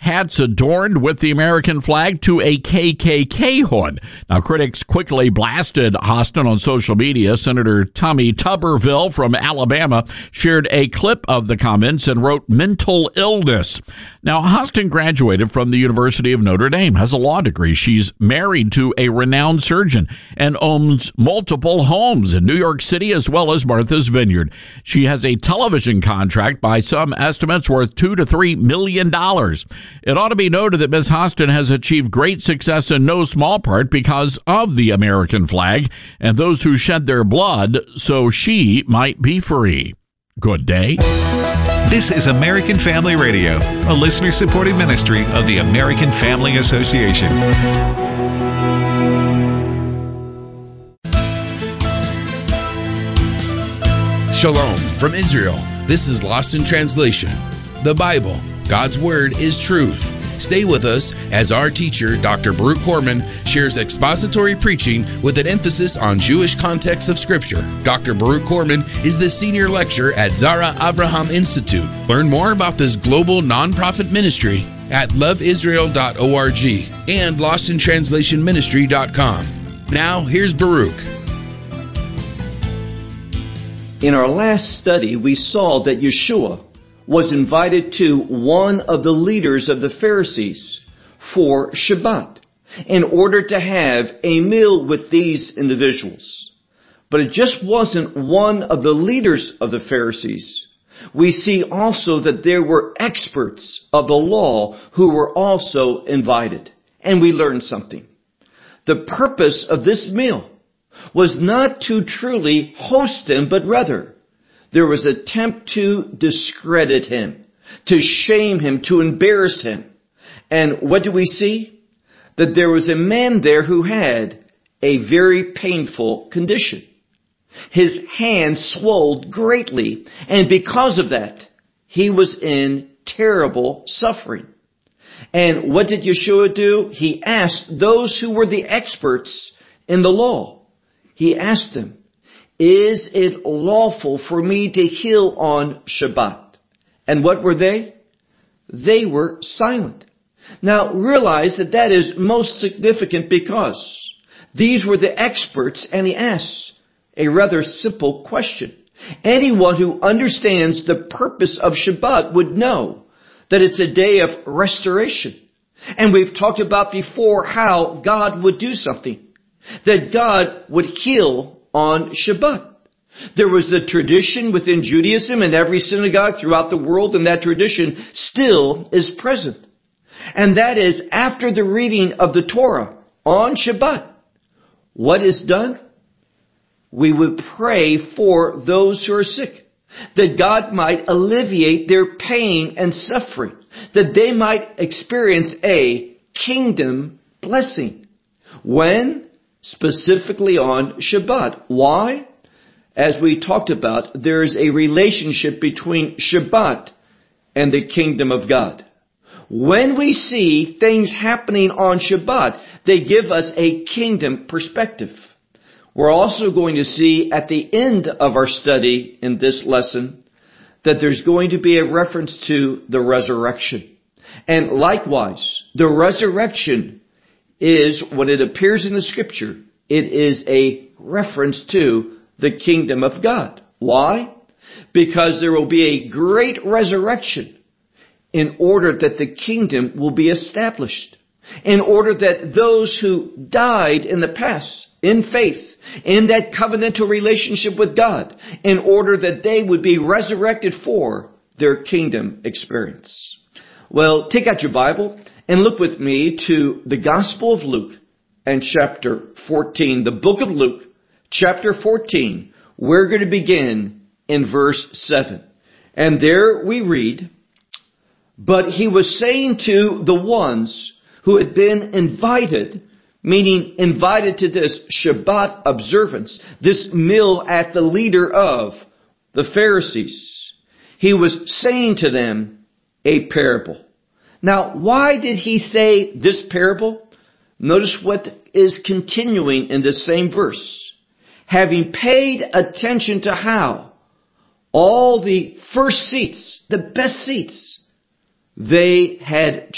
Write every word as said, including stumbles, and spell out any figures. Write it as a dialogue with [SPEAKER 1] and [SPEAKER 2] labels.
[SPEAKER 1] hats adorned with the American flag to a K K K hood. Now, critics quickly blasted Hostin on social media. Senator Tommy Tuberville from Alabama shared a clip of the comments and wrote mental illness. Now, Hostin graduated from the University of Notre Dame, has a law degree. She's married to a renowned surgeon and owns multiple homes in New York City as well as Martha's Vineyard. She has a television contract by some estimates worth two to three million dollars. It ought to be noted that Miz Hostin has achieved great success in no small part because of the American flag and those who shed their blood so she might be free. Good day.
[SPEAKER 2] This is American Family Radio, a listener-supported ministry of the American Family Association.
[SPEAKER 3] Shalom from Israel. This is Lost in Translation. The Bible, God's Word, is truth. Stay with us as our teacher, Doctor Baruch Korman, shares expository preaching with an emphasis on Jewish context of Scripture. Doctor Baruch Korman is the senior lecturer at Zara Avraham Institute. Learn more about this global nonprofit ministry at love israel dot org and lost in translation ministry dot com. Now, here's Baruch.
[SPEAKER 4] In our last study, we saw that Yeshua was invited to one of the leaders of the Pharisees for Shabbat in order to have a meal with these individuals. But it just wasn't one of the leaders of the Pharisees. We see also that there were experts of the law who were also invited. And we learned something. The purpose of this meal was not to truly host him, but rather there was an attempt to discredit him, to shame him, to embarrass him. And what do we see? That there was a man there who had a very painful condition. His hand swelled greatly, and because of that, he was in terrible suffering. And what did Yeshua do? He asked those who were the experts in the law. He asked them, is it lawful for me to heal on Shabbat? And what were they? They were silent. Now realize that that is most significant because these were the experts, and he asks a rather simple question. Anyone who understands the purpose of Shabbat would know that it's a day of restoration. And we've talked about before how God would do something. That God would heal on Shabbat. There was a tradition within Judaism and every synagogue throughout the world, and that tradition still is present. And that is after the reading of the Torah on Shabbat. What is done? We would pray for those who are sick, that God might alleviate their pain and suffering, that they might experience a kingdom blessing. When? Specifically on Shabbat. Why? As we talked about, there is a relationship between Shabbat and the kingdom of God. When we see things happening on Shabbat, they give us a kingdom perspective. We're also going to see at the end of our study in this lesson that there's going to be a reference to the resurrection. And likewise, the resurrection is, when it appears in the Scripture, it is a reference to the kingdom of God. Why? Because there will be a great resurrection in order that the kingdom will be established. In order that those who died in the past, in faith, in that covenantal relationship with God, in order that they would be resurrected for their kingdom experience. Well, take out your Bible and look with me to the Gospel of Luke and chapter fourteen. The book of Luke, chapter fourteen. We're going to begin in verse seven. And there we read, but he was saying to the ones who had been invited, meaning invited to this Shabbat observance, this meal at the leader of the Pharisees, he was saying to them a parable. Now, why did he say this parable? Notice what is continuing in this same verse. Having paid attention to how all the first seats, the best seats, they had